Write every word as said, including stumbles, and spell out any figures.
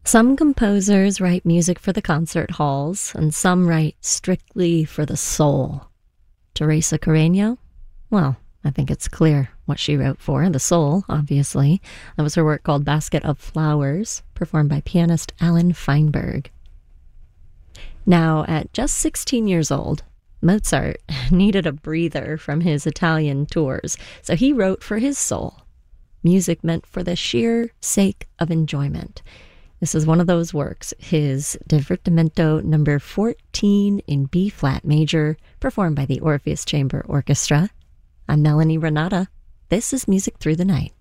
Some composers write music for the concert halls, and some write strictly for the soul. Teresa Carreño? Well, I think it's clear what she wrote for, the soul, obviously. That was her work called Basket of Flowers, performed by pianist Alan Feinberg. Now, at just sixteen years old, Mozart needed a breather from his Italian tours, so he wrote for his soul, music meant for the sheer sake of enjoyment. This is one of those works, his Divertimento number fourteen in B-flat major, performed by the Orpheus Chamber Orchestra. I'm Melanie Renata. This is Music Through the Night.